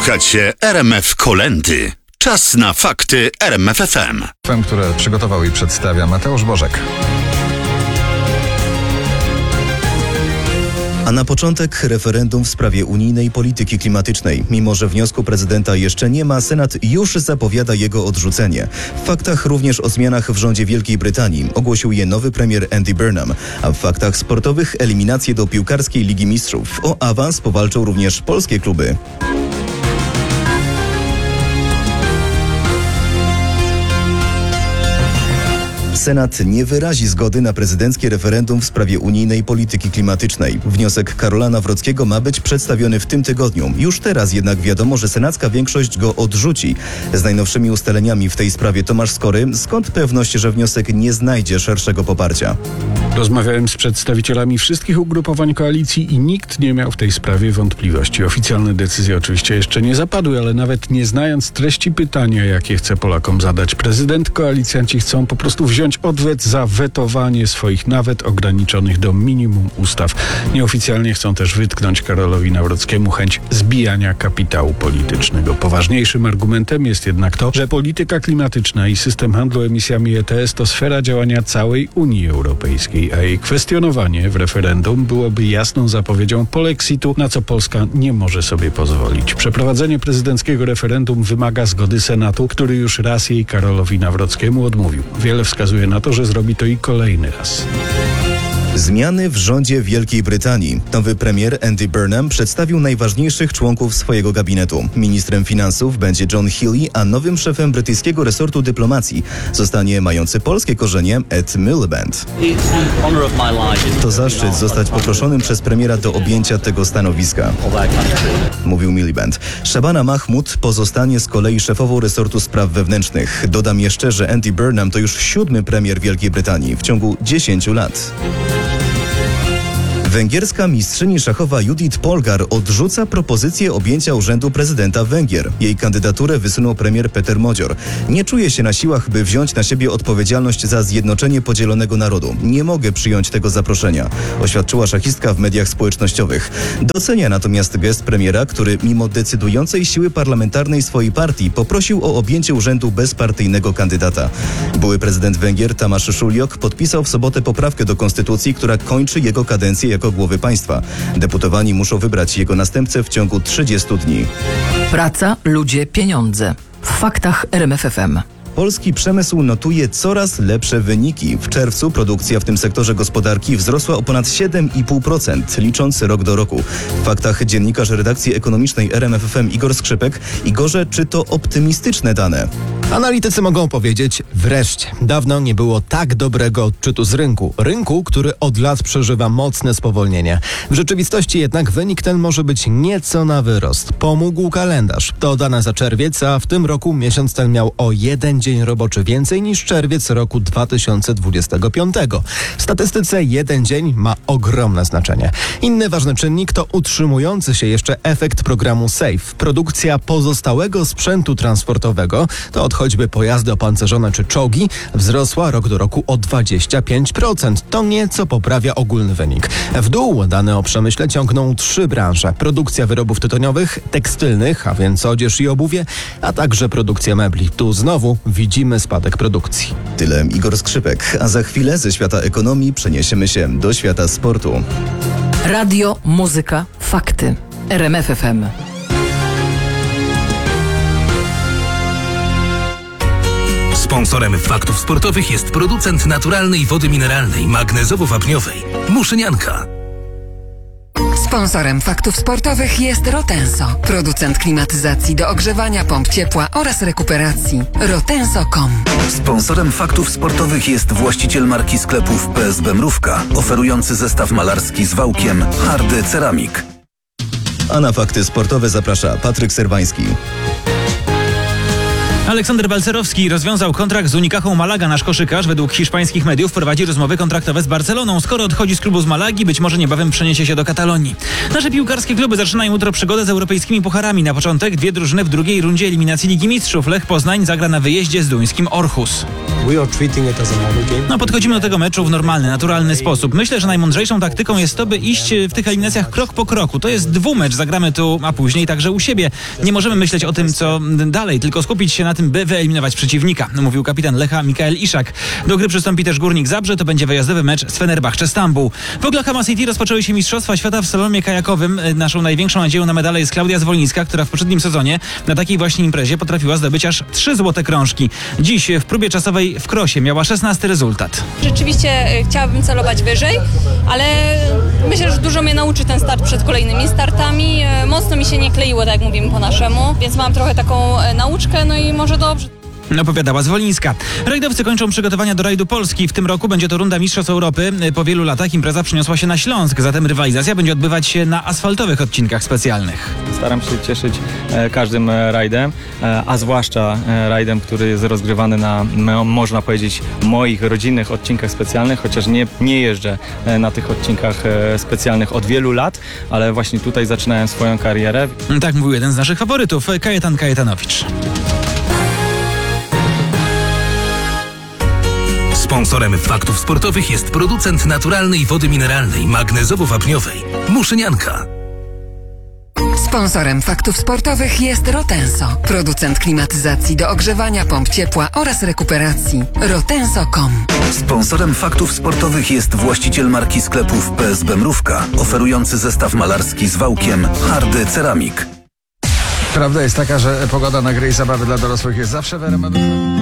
Słuchacie RMF Kolendy. Czas na fakty RMF FM. Które przygotował i przedstawia Mateusz Bożek. A na początek referendum w sprawie unijnej polityki klimatycznej. Mimo że wniosku prezydenta jeszcze nie ma, Senat już zapowiada jego odrzucenie. W faktach również o zmianach w rządzie Wielkiej Brytanii. Ogłosił je nowy premier Andy Burnham. A w faktach sportowych eliminacje do piłkarskiej Ligi Mistrzów. O awans powalczą również polskie kluby. Senat nie wyrazi zgody na prezydenckie referendum w sprawie unijnej polityki klimatycznej. Wniosek Karola Nawrockiego ma być przedstawiony w tym tygodniu. Już teraz jednak wiadomo, że senacka większość go odrzuci. Z najnowszymi ustaleniami w tej sprawie Tomasz Skory. Skąd pewność, że wniosek nie znajdzie szerszego poparcia? Rozmawiałem z przedstawicielami wszystkich ugrupowań koalicji i nikt nie miał w tej sprawie wątpliwości. Oficjalne decyzje oczywiście jeszcze nie zapadły, ale nawet nie znając treści pytania, jakie chce Polakom zadać prezydent, koalicjanci chcą po prostu wziąć odwet za wetowanie swoich nawet ograniczonych do minimum ustaw. Nieoficjalnie chcą też wytknąć Karolowi Nawrockiemu chęć zbijania kapitału politycznego. Poważniejszym argumentem jest jednak to, że polityka klimatyczna i system handlu emisjami ETS to sfera działania całej Unii Europejskiej, a jej kwestionowanie w referendum byłoby jasną zapowiedzią polexitu, na co Polska nie może sobie pozwolić. Przeprowadzenie prezydenckiego referendum wymaga zgody Senatu, który już raz jej Karolowi Nawrockiemu odmówił. Wiele wskazuje na to, że zrobi to i kolejny raz. Zmiany w rządzie Wielkiej Brytanii. Nowy premier Andy Burnham przedstawił najważniejszych członków swojego gabinetu. Ministrem finansów będzie John Healey, a nowym szefem brytyjskiego resortu dyplomacji zostanie mający polskie korzenie Ed Miliband. To zaszczyt zostać poproszonym przez premiera do objęcia tego stanowiska, mówił Miliband. Shabana Mahmood pozostanie z kolei szefową resortu spraw wewnętrznych. Dodam jeszcze, że Andy Burnham to już 7. premier Wielkiej Brytanii w ciągu 10 lat. Węgierska mistrzyni szachowa Judith Polgar odrzuca propozycję objęcia urzędu prezydenta Węgier. Jej kandydaturę wysunął premier Peter Modzior. Nie czuje się na siłach, by wziąć na siebie odpowiedzialność za zjednoczenie podzielonego narodu. Nie mogę przyjąć tego zaproszenia, oświadczyła szachistka w mediach społecznościowych. Docenia natomiast gest premiera, który mimo decydującej siły parlamentarnej swojej partii poprosił o objęcie urzędu bezpartyjnego kandydata. Były prezydent Węgier Tamás Suliok podpisał w sobotę poprawkę do konstytucji, która kończy jego kadencję jako głowy państwa. Deputowani muszą wybrać jego następcę w ciągu 30 dni. Praca, ludzie, pieniądze. W faktach RMF FM. Polski przemysł notuje coraz lepsze wyniki. W czerwcu produkcja w tym sektorze gospodarki wzrosła o ponad 7,5%, licząc rok do roku. W faktach dziennikarz redakcji ekonomicznej RMF FM Igor Skrzypek. Igorze, czy to optymistyczne dane? Analitycy mogą powiedzieć wreszcie. Dawno nie było tak dobrego odczytu z rynku. Rynku, który od lat przeżywa mocne spowolnienie. W rzeczywistości jednak wynik ten może być nieco na wyrost. Pomógł kalendarz. To dane za czerwiec, a w tym roku miesiąc ten miał o 1 dzień roboczy więcej niż czerwiec roku 2025. W statystyce 1 dzień ma ogromne znaczenie. Inny ważny czynnik to utrzymujący się jeszcze efekt programu SAFE. Produkcja pozostałego sprzętu transportowego, to od choćby pojazdy opancerzone czy czołgi, wzrosła rok do roku o 25%. To nieco poprawia ogólny wynik. W dół dane o przemyśle ciągną 3 branże. Produkcja wyrobów tytoniowych, tekstylnych, a więc odzież i obuwie, a także produkcja mebli. Tu znowu widzimy spadek produkcji. Tyle Igor Skrzypek, a za chwilę ze świata ekonomii przeniesiemy się do świata sportu. Radio, muzyka, fakty. RMF FM. Sponsorem faktów sportowych jest producent naturalnej wody mineralnej, magnezowo-wapniowej Muszynianka. Sponsorem faktów sportowych jest Rotenso, producent klimatyzacji do ogrzewania, pomp ciepła oraz rekuperacji. Rotenso.com. Sponsorem faktów sportowych jest właściciel marki sklepów PSB Mrówka, oferujący zestaw malarski z wałkiem Hardy Ceramik. A na fakty sportowe zaprasza Patryk Serwański. Aleksander Balcerowski rozwiązał kontrakt z Unicają Malaga. Nasz koszykarz według hiszpańskich mediów prowadzi rozmowy kontraktowe z Barceloną. Skoro odchodzi z klubu z Malagi, być może niebawem przeniesie się do Katalonii. Nasze piłkarskie kluby zaczynają jutro przygodę z europejskimi pucharami. Na początek dwie drużyny w drugiej rundzie eliminacji Ligi Mistrzów. Lech Poznań zagra na wyjeździe z duńskim Orhus. Podchodzimy do tego meczu w normalny, naturalny sposób. Myślę, że najmądrzejszą taktyką jest to, by iść w tych eliminacjach krok po kroku. To jest dwumecz, zagramy tu, a później także u siebie. Nie możemy myśleć o tym, co dalej, tylko skupić się na tym, by wyeliminować przeciwnika, mówił kapitan Lecha Mikael Iszak. Do gry przystąpi też Górnik Zabrze, to będzie wyjazdowy mecz z Fenerbahce Stambuł. W Oklahoma City rozpoczęły się Mistrzostwa Świata w slalomie kajakowym. Naszą największą nadzieją na medale jest Klaudia Zwolińska, która w poprzednim sezonie na takiej właśnie imprezie potrafiła zdobyć aż 3 złote krążki. Dziś w próbie czasowej w krosie miała 16 rezultat. Rzeczywiście chciałabym celować wyżej, ale myślę, że dużo mnie nauczy ten start przed kolejnymi startami. Mocno mi się nie kleiło, tak jak mówimy po naszemu, więc mam trochę taką nauczkę, no i może dobrze. Opowiadała Zwolińska. Rajdowcy kończą przygotowania do rajdu Polski. W tym roku będzie to runda Mistrzostw Europy. Po wielu latach impreza przeniosła się na Śląsk, zatem rywalizacja będzie odbywać się na asfaltowych odcinkach specjalnych. Staram się cieszyć każdym rajdem, a zwłaszcza rajdem, który jest rozgrywany na, można powiedzieć, moich rodzinnych odcinkach specjalnych, chociaż nie jeżdżę na tych odcinkach specjalnych od wielu lat, ale właśnie tutaj zaczynałem swoją karierę. Tak mówił jeden z naszych faworytów, Kajetan Kajetanowicz. Sponsorem Faktów Sportowych jest producent naturalnej wody mineralnej, magnezowo-wapniowej Muszynianka. Sponsorem Faktów Sportowych jest Rotenso, producent klimatyzacji do ogrzewania, pomp ciepła oraz rekuperacji. Rotenso.com. Sponsorem Faktów Sportowych jest właściciel marki sklepów PSB Mrówka, oferujący zestaw malarski z wałkiem Hardy Ceramik. Prawda jest taka, że pogoda na gry i zabawy dla dorosłych jest zawsze w RMF FM.